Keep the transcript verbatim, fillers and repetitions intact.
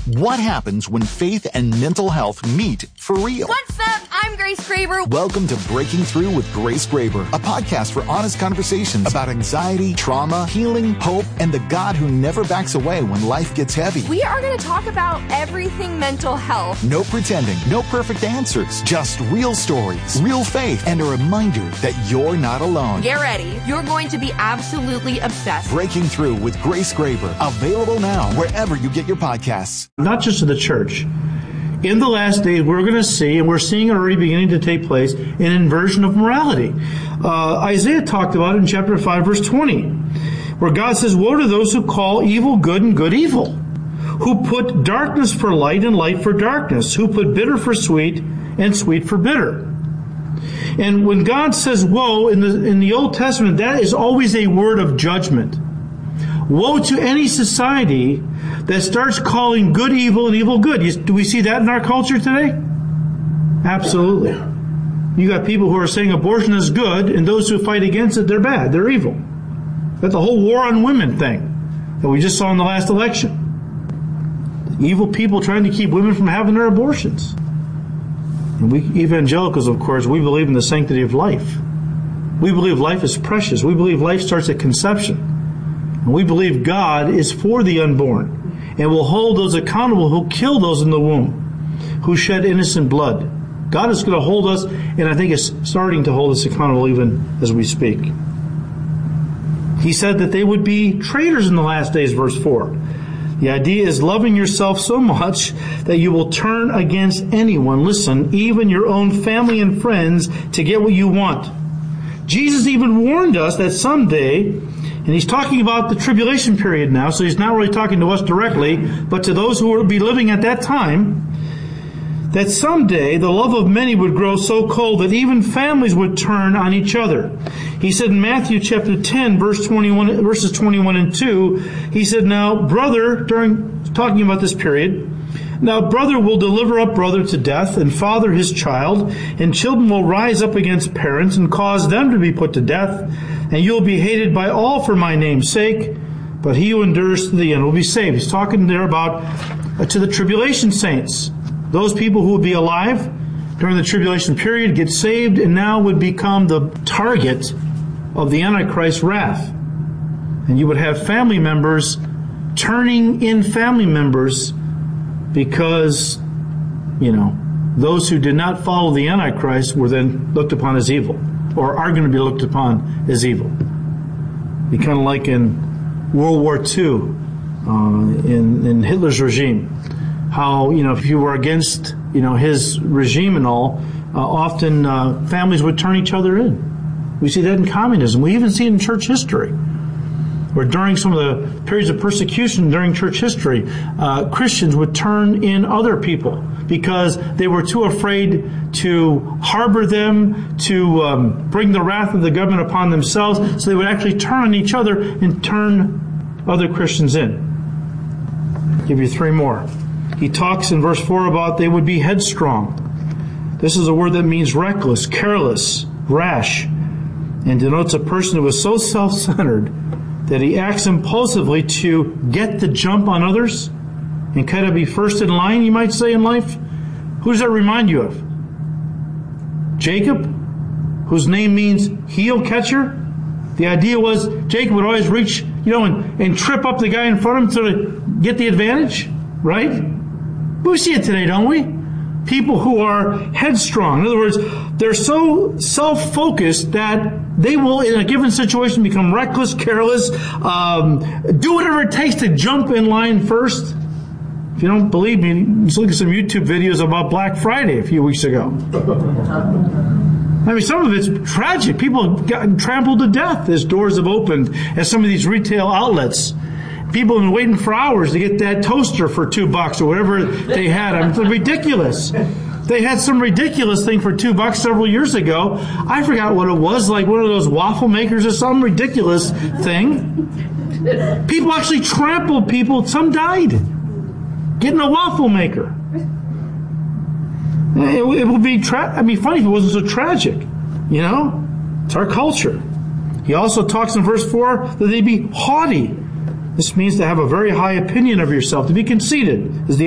What happens when faith and mental health meet for real? What's up? I'm Grace Graber. Welcome to Breaking Through with Grace Graber, a podcast for honest conversations about anxiety, trauma, healing, hope, and the God who never backs away when life gets heavy. We are going to talk about everything mental health. No pretending, no perfect answers, just real stories, real faith, and a reminder that you're not alone. Get ready. You're going to be absolutely obsessed. Breaking Through with Grace Graber, available now wherever you get your podcasts. Not just in the church. In the last days, we're going to see, and we're seeing it already beginning to take place, an inversion of morality. Uh, Isaiah talked about it in chapter five, verse twenty, where God says, "Woe to those who call evil good and good evil, who put darkness for light and light for darkness, who put bitter for sweet and sweet for bitter." And when God says woe in the in the Old Testament, that is always a word of judgment. Woe to any society that starts calling good evil and evil good. Do we see that in our culture today? Absolutely. You got people who are saying abortion is good, and those who fight against it, they're bad, they're evil. That's the whole war on women thing that we just saw in the last election. Evil people trying to keep women from having their abortions. And we evangelicals, of course, we believe in the sanctity of life. We believe life is precious. We believe life starts at conception. And we believe God is for the unborn and will hold those accountable who kill those in the womb, who shed innocent blood. God is going to hold us, and I think is starting to hold us accountable even as we speak. He said that they would be traitors in the last days, verse four. The idea is loving yourself so much that you will turn against anyone, listen, even your own family and friends, to get what you want. Jesus even warned us that someday, and he's talking about the tribulation period now, so he's not really talking to us directly, but to those who will be living at that time, that someday the love of many would grow so cold that even families would turn on each other. He said in Matthew chapter ten, verse twenty-one, verses twenty-one and two, he said, "Now, brother," during talking about this period, "now brother will deliver up brother to death, and father his child, and children will rise up against parents and cause them to be put to death, and you will be hated by all for my name's sake, but he who endures to the end will be saved." He's talking there about uh, to the tribulation saints. Those people who would be alive during the tribulation period get saved and now would become the target of the Antichrist's wrath. And you would have family members turning in family members because, you know, those who did not follow the Antichrist were then looked upon as evil, or are going to be looked upon as evil. Be kind of like in World War Two, uh, in, in Hitler's regime. How, you know, if you were against, you know, his regime and all, uh, often uh, families would turn each other in. We see that in communism. We even see it in church history, where during some of the periods of persecution during church history, uh, Christians would turn in other people because they were too afraid to harbor them, to um, bring the wrath of the government upon themselves, so they would actually turn on each other and turn other Christians in. I'll give you three more. He talks in verse four about they would be headstrong. This is a word that means reckless, careless, rash, and denotes a person who is so self-centered that he acts impulsively to get the jump on others and kind of be first in line, you might say, in life. Who does that remind you of? Jacob, whose name means heel catcher. The idea was Jacob would always reach, you know, and, and trip up the guy in front of him to get the advantage, right? We see it today, don't we? People who are headstrong. In other words, they're so self-focused that they will, in a given situation, become reckless, careless, um, do whatever it takes to jump in line first. If you don't believe me, just look at some YouTube videos about Black Friday a few weeks ago. I mean, some of it's tragic. People have gotten trampled to death as doors have opened at some of these retail outlets. People have been waiting for hours to get that toaster for two bucks or whatever they had. I mean, it's ridiculous. They had some ridiculous thing for two bucks several years ago. I forgot what it was, like one of those waffle makers or some ridiculous thing. People actually trampled people. Some died getting a waffle maker. It, it would be, tra- I mean, funny if it wasn't so tragic. You know, it's our culture. He also talks in verse four that they be haughty. This means to have a very high opinion of yourself, to be conceited, is the